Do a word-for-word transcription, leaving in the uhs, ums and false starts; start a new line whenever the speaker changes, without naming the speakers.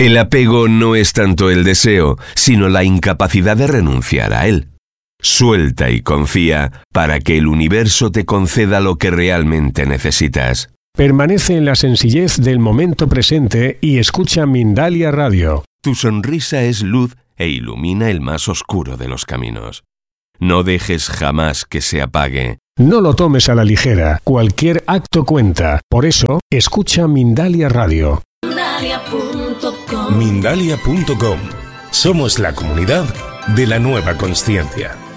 El apego no es tanto el deseo, sino la incapacidad de renunciar a él. Suelta y confía para que el universo te conceda lo que realmente necesitas.
Permanece en la sencillez del momento presente y escucha Mindalia Radio.
Tu sonrisa es luz e ilumina el más oscuro de los caminos. No dejes jamás que se apague.
No lo tomes a la ligera. Cualquier acto cuenta. Por eso, escucha Mindalia Radio.
Mindalia punto com.
Mindalia punto com. Somos la comunidad de la nueva consciencia.